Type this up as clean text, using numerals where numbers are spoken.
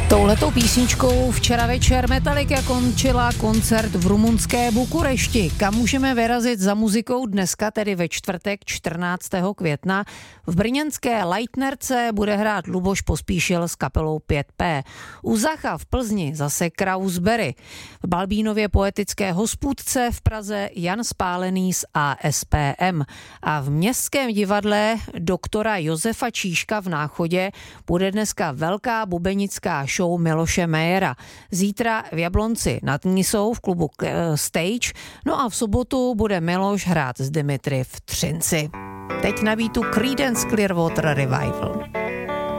Touhletou písničkou včera večer Metallica končila koncert v rumunské Bukurešti, kam můžeme vyrazit za muzikou dneska, tedy ve čtvrtek 14. května. V brněnské Leitnerce bude hrát Luboš Pospíšil s kapelou 5P. U Zacha v Plzni zase Krausberry. V Balbínově poetické hospůdce v Praze Jan Spálený z ASPM. A v Městském divadle doktora Josefa Číška v Náchodě bude dneska velká bubenická show Miloše Mejera. Zítra v Jablonci nad Nisou v klubu Stage, no a v sobotu bude Miloš hrát s Dimitri v Třinci. Teď na beatu Creedence Clearwater Revival.